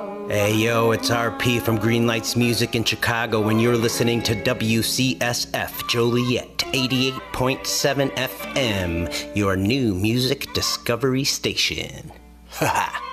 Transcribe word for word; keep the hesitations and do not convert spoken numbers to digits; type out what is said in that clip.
Hey yo, it's R P from Greenlights Music in Chicago, and you're listening to W C S F Joliet eighty-eight point seven F M, your new music discovery station. Ha ha!